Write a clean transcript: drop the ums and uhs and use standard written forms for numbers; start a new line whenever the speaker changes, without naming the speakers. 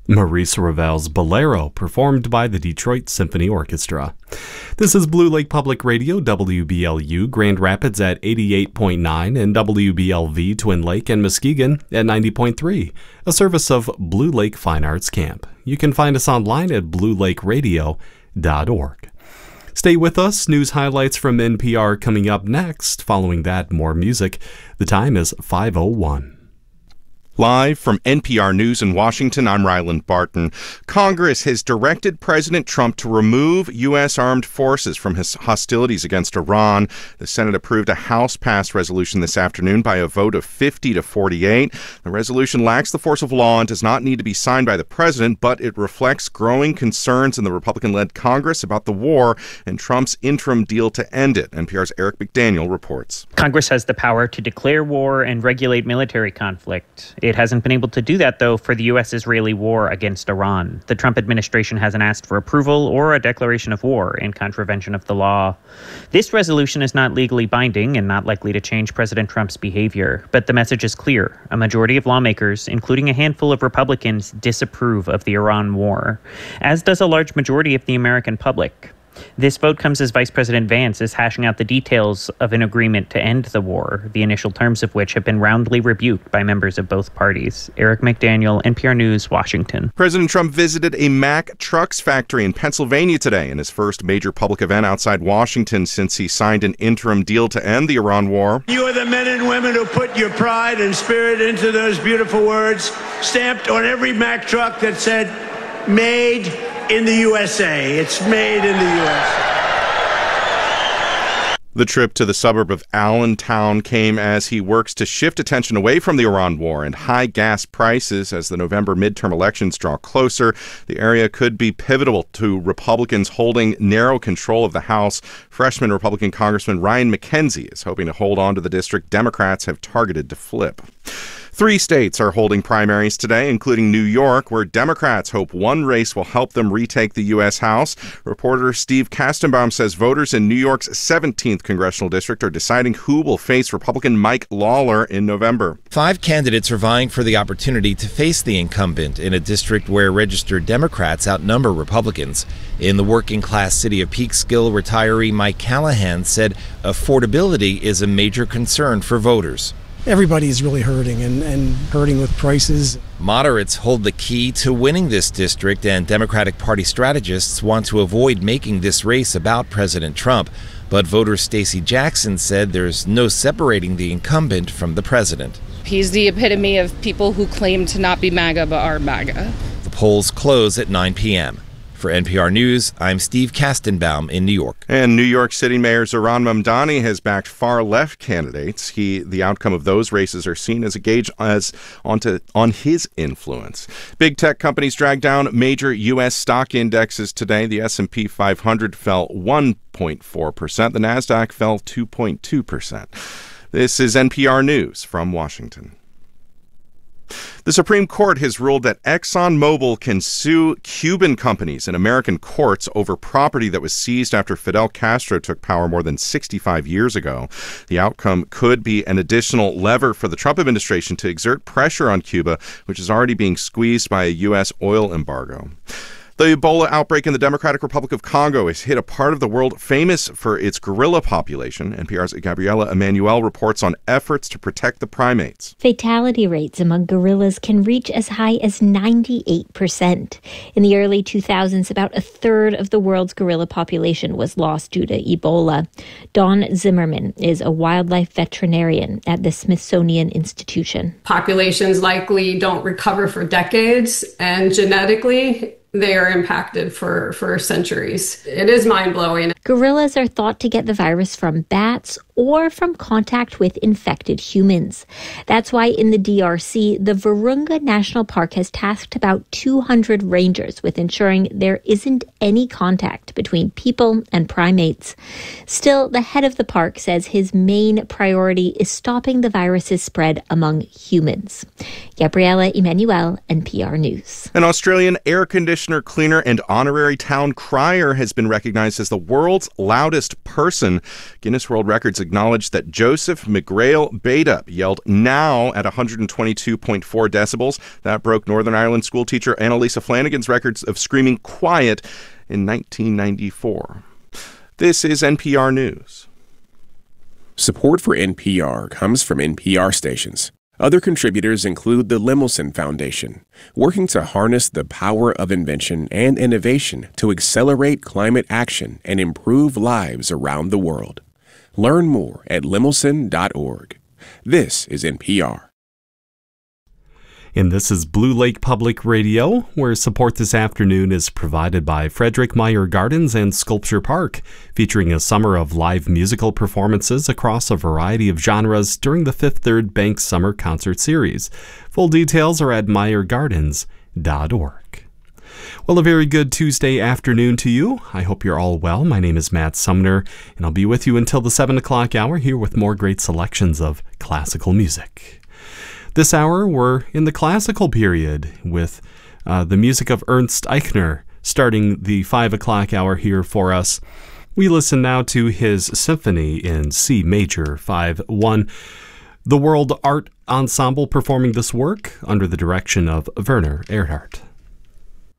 Maurice Ravel's Bolero, performed by the Detroit Symphony Orchestra. This is Blue Lake Public Radio, WBLU, Grand Rapids at 88.9 and WBLV Twin Lake and Muskegon at 90.3, a service of Blue Lake Fine Arts Camp. You can find us online at bluelakeradio.org. Stay with us. News highlights from NPR coming up next. Following that, more music. The time is 5:01.
Live from NPR News in Washington, I'm Ryland Barton. Congress has directed President Trump to remove U.S. armed forces from his hostilities against Iran. The Senate approved a House-passed resolution this afternoon by a vote of 50 to 48. The resolution lacks the force of law and does not need to be signed by the president, but it reflects growing concerns in the Republican-led Congress about the war and Trump's interim deal to end it. NPR's Eric McDaniel reports.
Congress has the power to declare war and regulate military conflict. It hasn't been able to do that, though, for the U.S.-Israeli war against Iran. The Trump administration hasn't asked for approval or a declaration of war in contravention of the law. This resolution is not legally binding and not likely to change President Trump's behavior. But the message is clear. A majority of lawmakers, including a handful of Republicans, disapprove of the Iran war, as does a large majority of the American public. This vote comes as Vice President Vance is hashing out the details of an agreement to end the war, the initial terms of which have been roundly rebuked by members of both parties. Eric McDaniel, NPR News, Washington.
President Trump visited a Mack Trucks factory in Pennsylvania today in his first major public event outside Washington since he signed an interim deal to end the Iran war.
You are the men and women who put your pride and spirit into those beautiful words stamped on every Mack truck that said, "Made in the USA." It's made in the USA.
The trip to the suburb of Allentown came as he works to shift attention away from the Iran war and high gas prices as the November midterm elections draw closer. The area could be pivotal to Republicans holding narrow control of the House. Freshman Republican Congressman Ryan McKenzie is hoping to hold on to the district Democrats have targeted to flip. 3 states are holding primaries today, including New York, where Democrats hope one race will help them retake the U.S. House. Reporter Steve Kastenbaum says voters in New York's 17th congressional district are deciding who will face Republican Mike Lawler in November.
5 candidates are vying for the opportunity to face the incumbent in a district where registered Democrats outnumber Republicans. In the working-class city of Peekskill, retiree Mike Callahan said affordability is a major concern for voters.
Everybody is really hurting and hurting with prices.
Moderates hold the key to winning this district, and Democratic Party strategists want to avoid making this race about President Trump. But voter Stacey Jackson said there's no separating the incumbent from the president.
He's the epitome of people who claim to not be MAGA but are MAGA.
The polls close at 9 p.m. For NPR News, I'm Steve Kastenbaum in New York.
And New York City Mayor Zohran Mamdani has backed far-left candidates. The outcome of those races are seen as a gauge on his influence. Big tech companies dragged down major U.S. stock indexes today. The S&P 500 fell 1.4%. The Nasdaq fell 2.2%. This is NPR News from Washington. The Supreme Court has ruled that ExxonMobil can sue Cuban companies in American courts over property that was seized after Fidel Castro took power more than 65 years ago. The outcome could be an additional lever for the Trump administration to exert pressure on Cuba, which is already being squeezed by a U.S. oil embargo. The Ebola outbreak in the Democratic Republic of Congo has hit a part of the world famous for its gorilla population. NPR's Gabriela Emanuel reports on efforts to protect the primates.
Fatality rates among gorillas can reach as high as 98%. In the early 2000s, about a third of the world's gorilla population was lost due to Ebola. Dawn Zimmerman is a wildlife veterinarian at the Smithsonian Institution.
Populations likely don't recover for decades, and genetically, they are impacted for centuries. It is mind-blowing.
Gorillas are thought to get the virus from bats or from contact with infected humans. That's why in the DRC, the Virunga National Park has tasked about 200 rangers with ensuring there isn't any contact between people and primates. Still, the head of the park says his main priority is stopping the virus's spread among humans. Gabriela Emanuel, NPR News.
An Australian air conditioner parishioner cleaner and honorary town crier has been recognized as the world's loudest person. Guinness World Records acknowledged that Joseph McGrail Beta yelled "now" at 122.4 decibels. That broke Northern Ireland schoolteacher Annalisa Flanagan's records of screaming "quiet" in 1994. This is NPR News.
Support for NPR comes from NPR stations. Other contributors include the Lemelson Foundation, working to harness the power of invention and innovation to accelerate climate action and improve lives around the world. Learn more at lemelson.org. This is NPR.
And this is Blue Lake Public Radio, where support this afternoon is provided by Frederick Meyer Gardens and Sculpture Park, featuring a summer of live musical performances across a variety of genres during the Fifth Third Bank Summer Concert Series. Full details are at meyergardens.org. Well, a very good Tuesday afternoon to you. I hope you're all well. My name is Matt Sumner, and I'll be with you until the 7 o'clock hour here with more great selections of classical music. This hour, we're in the classical period with the music of Ernst Eichner starting the 5 o'clock hour here for us. We listen now to his symphony in C major 5-1. The World Art Ensemble performing this work under the direction of Werner Erhardt.